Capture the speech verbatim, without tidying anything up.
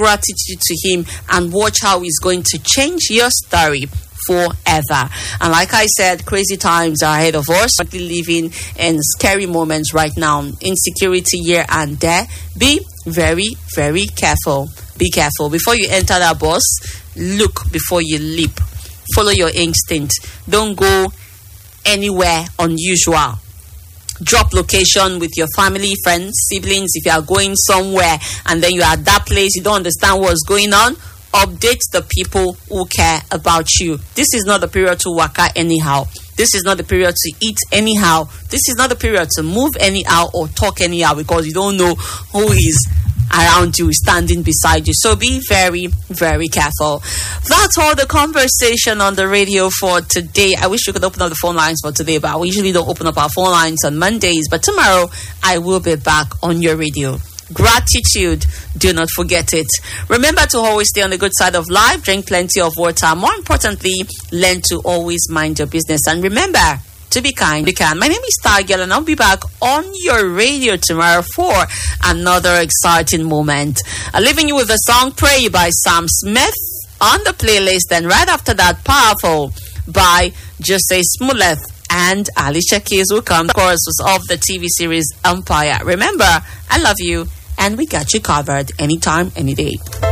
gratitude to him and watch how he's going to change your story forever. And like I said, crazy times are ahead of us. We're living in scary moments right now. Insecurity here and there. Be very, very careful. Be careful. Before you enter that bus, look before you leap. Follow your instinct. Don't go anywhere unusual. Drop location with your family, friends, siblings. If you are going somewhere and then you are at that place, you don't understand what's going on, update the people who care about you. This is not the period to waka anyhow. This is not the period to eat anyhow. This is not the period to move anyhow or talk anyhow, because you don't know who is around you, standing beside you. So be very, very careful. That's all the conversation on the radio for today. I wish we could open up the phone lines for today, but we usually don't open up our phone lines on Mondays. But tomorrow, I will be back on your radio. Gratitude, do not forget it. Remember to always stay on the good side of life, drink plenty of water. More importantly, learn to always mind your business. And remember to be kind. You can. My name is Stargirl, and I'll be back on your radio tomorrow for another exciting moment. I'm leaving you with the song Pray by Sam Smith on the playlist, and right after that, Powerful by Jose Smollett and Alicia Keys will come. The chorus was of the T V series Empire. Remember, I love you, and we got you covered anytime, any day.